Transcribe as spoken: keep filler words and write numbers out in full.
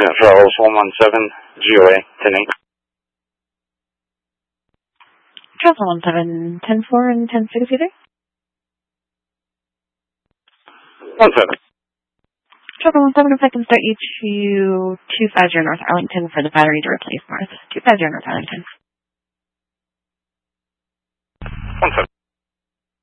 Charles one one seven, G O A, ten eight. Charles one one seven, ten four and ten six either? one seven. Charles one one seven, if I can start you to two five zero North Arlington for the battery to replace North. two five zero North Arlington. one seven.